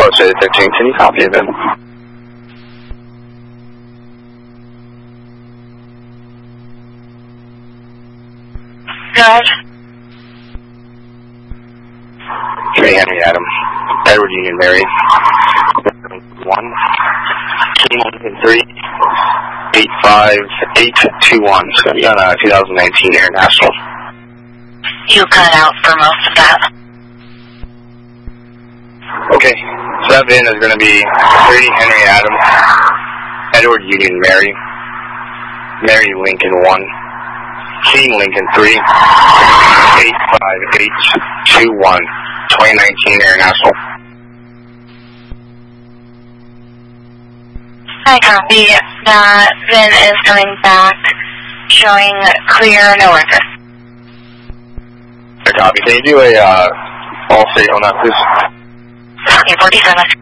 Illustrated 13, can you copy it then? Go ahead. 3 Henry Adam, Edward Union Mary, 1, Team Lincoln 3, 85821. It's going to be on 2019 International. You cut out for most of that. Okay, 7 is going to be 3 Henry Adam, Edward Union Mary, Mary Lincoln 1, Team Lincoln 3, 85821, 2019 International. I copy. That VIN is coming back, showing clear, no record. I copy. Can you do a all state on that, please? Okay, 47.